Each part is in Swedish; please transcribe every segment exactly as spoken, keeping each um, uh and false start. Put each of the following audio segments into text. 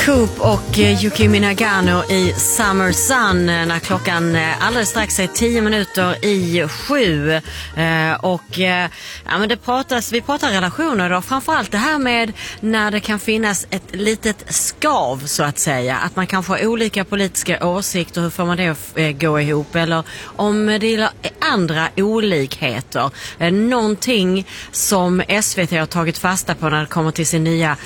Coop och Yukimi Nagano i Summer Sun när klockan alldeles strax är tio minuter i sju. Och ja, men det pratas, vi pratar relationer och framförallt det här med när det kan finnas ett litet skav så att säga. Att man kanske har olika politiska åsikter, hur får man det att gå ihop? Eller om det är andra olikheter. Någonting som S V T har tagit fasta på när det kommer till sin nya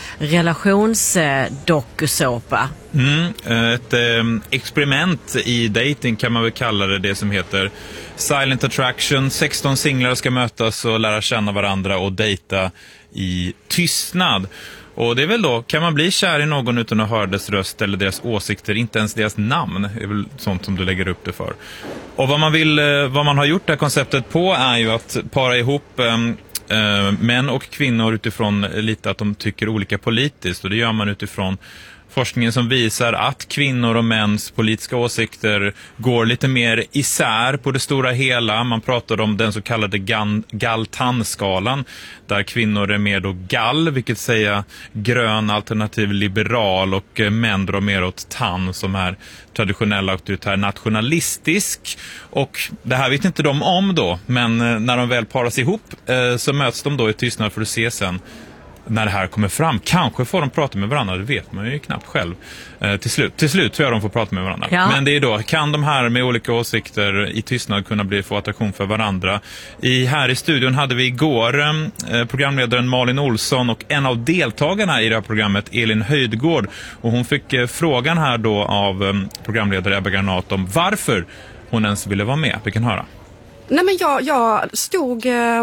relationsdokusåpa. Mm, ett eh, experiment i dating kan man väl kalla det, det som heter Silent Attraction. sexton singlar ska mötas och lära känna varandra och dejta i tystnad. Och det är väl då, kan man bli kär i någon utan att höra dess röst eller deras åsikter, inte ens deras namn, är väl sånt som du lägger upp det för. Och vad man vill, vad man har gjort det här konceptet på är ju att para ihop eh, män och kvinnor utifrån lite att de tycker olika politiskt, och det gör man utifrån forskningen som visar att kvinnor och mäns politiska åsikter går lite mer isär på det stora hela. Man pratar om den så kallade Galtan-skalan, där kvinnor är mer då gall, vilket säger grön alternativ liberal, och män drar mer åt tann som är traditionell auktoritär nationalistisk. Och det här vet inte de om då, men när de väl paras ihop så möts de då i tystnad för att se sen när det här kommer fram. Kanske får de prata med varandra, det vet man ju knappt själv. Eh, till slut till slut tror jag de får prata med varandra. Ja. Men det är då, kan de här med olika åsikter i tystnad kunna bli få attraktion för varandra? I, här i studion hade vi igår eh, programledaren Malin Olsson och en av deltagarna i det här programmet, Elin Höjdgård. Och hon fick eh, frågan här då av eh, programledare Ebba Granat om varför hon ens ville vara med. Vi kan höra. Nej men jag, jag stod... Äh,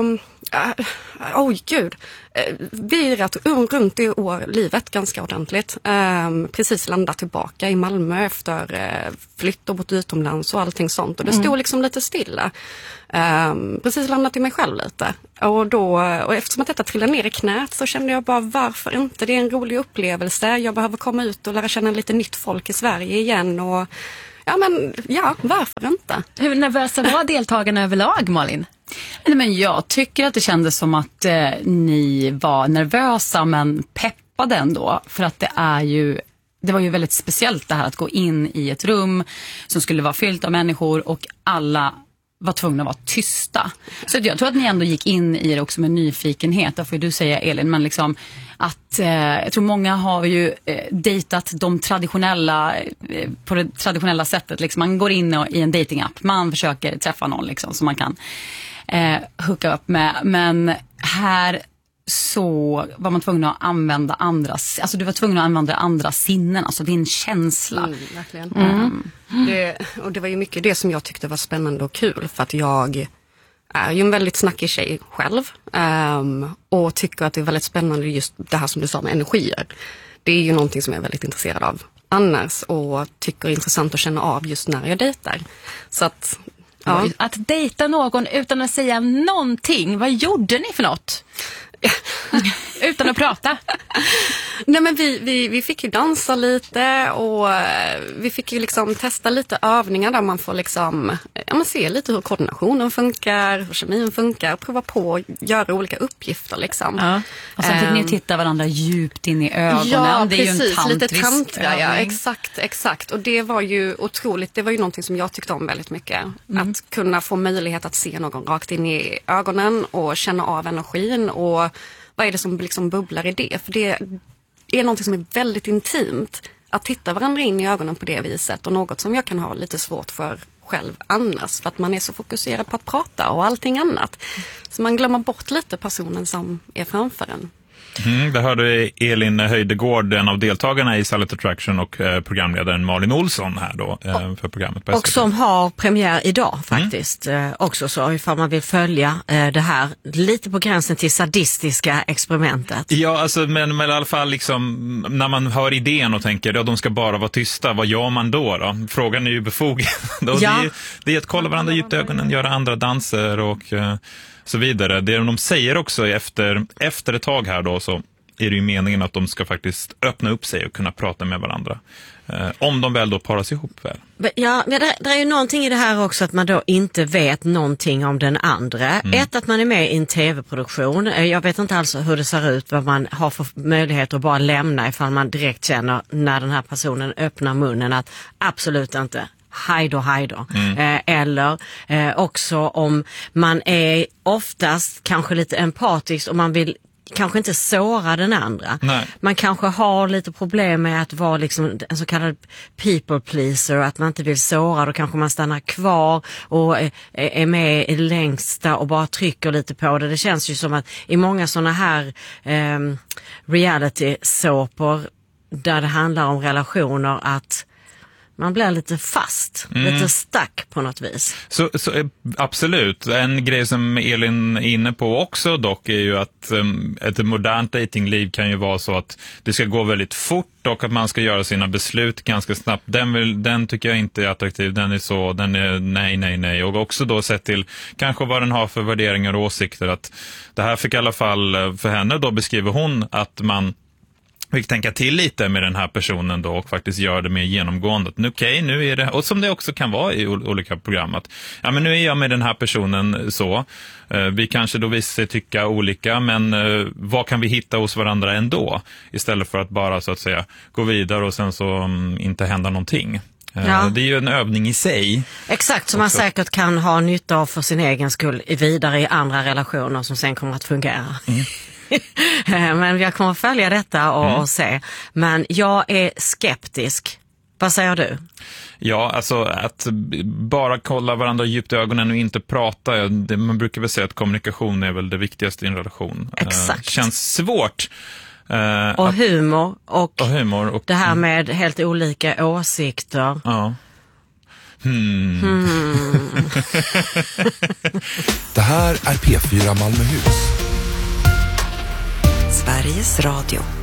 oj gud. Virat runt i år, livet ganska ordentligt. Um, precis landat tillbaka i Malmö efter uh, flytt och bort utomlands och allting sånt. Och det stod mm. liksom lite stilla. Um, precis landat i mig själv lite. Och, då, och eftersom att detta trillade ner i knät så kände jag bara, varför inte? Det är en rolig upplevelse. Jag behöver komma ut och lära känna lite nytt folk i Sverige igen. Och ja, men ja, varför inte? Hur nervösa var deltagarna överlag, Malin? Nej, men jag tycker att det kändes som att eh, ni var nervösa men peppade ändå. För att det är ju, det var ju väldigt speciellt det här att gå in i ett rum som skulle vara fyllt av människor och alla var tvungna att vara tysta. Så jag tror att ni ändå gick in i det också med nyfikenhet. Då får du säga, Elin, men liksom att eh, jag tror många har ju eh, dejtat de traditionella eh, på det traditionella sättet. Liksom man går in och, i en datingapp, man försöker träffa någon liksom som man kan eh, hooka upp med. Men här så var man tvungen att använda andras, alltså du var tvungen att använda andra sinnen, alltså din känsla. Mm, verkligen. Mm. Det, och det var ju mycket det som jag tyckte var spännande och kul, för att jag är ju en väldigt snackig tjej själv um, och tycker att det är väldigt spännande just det här som du sa med energier. Det är ju någonting som jag är väldigt intresserad av annars och tycker är intressant att känna av just när jag dejtar. Så att ja. Att dejta någon utan att säga någonting, vad gjorde ni för något? Utan att prata. Nej, men vi, vi, vi fick ju dansa lite och vi fick ju liksom testa lite övningar där man får liksom, ja, man ser lite hur koordinationen funkar, hur kemin funkar, prova på att göra olika uppgifter liksom. Ja. Och sen fick um, ni titta varandra djupt in i ögonen. Ja, det är precis, ju en tantrisk lite tantra, ja, övning. exakt, exakt. Och det var ju otroligt, det var ju någonting som jag tyckte om väldigt mycket. Mm. Att kunna få möjlighet att se någon rakt in i ögonen och känna av energin och vad är det som liksom bubblar i det? För det är något som är väldigt intimt. Att titta varandra in i ögonen på det viset. Och något som jag kan ha lite svårt för själv annars. För att man är så fokuserad på att prata och allting annat. Så man glömmer bort lite personen som är framför en. Mm, det hörde Elin Höjdegård, en av deltagarna i Silent Attraction, och eh, programledaren Malin Olsson här då eh, för programmet på S V T. Och som har premiär idag faktiskt. Mm. Eh, också så ifall man vill följa eh, det här lite på gränsen till sadistiska experimentet. Ja, alltså, men, men i alla fall liksom, när man hör idén och tänker att ja, de ska bara vara tysta, vad gör man då? då? Frågan är ju befogad. Ja. Det, är, det är att kolla varandra djupt i ögonen, göra andra danser och... Eh, så vidare. Det de säger också efter, efter ett tag här då, så är det ju meningen att de ska faktiskt öppna upp sig och kunna prata med varandra. Eh, om de väl då paras ihop väl. Ja, men det, det är ju någonting i det här också att man då inte vet någonting om den andra. Mm. Ett, att man är med i en tv-produktion. Jag vet inte alls hur det ser ut, vad man har för möjlighet att bara lämna ifall man direkt känner när den här personen öppnar munnen att absolut inte. Hej då, hej då. Mm. Eh, eller eh, också om man är oftast kanske lite empatisk och man vill kanske inte såra den andra. Nej. Man kanske har lite problem med att vara liksom en så kallad people pleaser, att man inte vill såra, då kanske man stannar kvar och är, är med i det längsta och bara trycker lite på det. Det känns ju som att i många sådana här eh, reality-såpor där det handlar om relationer att man blir lite fast, mm. lite stack på något vis. Så, så absolut. En grej som Elin är inne på också dock är ju att um, ett modernt datingliv kan ju vara så att det ska gå väldigt fort och att man ska göra sina beslut ganska snabbt. Den, vill, den tycker jag inte är attraktiv. Den är så, den är nej, nej, nej. Och också då sett till kanske vad den har för värderingar och åsikter. Att det här fick i alla fall för henne då beskriver hon att man vi tänka till lite med den här personen då och faktiskt gör det mer genomgående. Okej, okay, nu är det, och som det också kan vara i olika program, att ja, men nu är jag med den här personen så. Vi kanske då visar sig tycka olika, men vad kan vi hitta hos varandra ändå? Istället för att bara så att säga gå vidare och sen så um, inte hända någonting. Ja. Det är ju en övning i sig. Exakt, som man säkert kan ha nytta av för sin egen skull vidare i andra relationer som sen kommer att fungera. Mm. Men jag kommer att följa detta och, mm. och se. Men jag är skeptisk. Vad säger du? Ja, alltså att bara kolla varandra djupt i ögonen och inte prata. Det, man brukar väl säga att kommunikation är väl det viktigaste i en relation. Exakt. Uh, känns svårt. Uh, och, att, humor, och, och humor. Och det här med helt olika åsikter. Ja. Hmm. Hmm. Det här är P fyra Malmöhus. Sveriges Radio.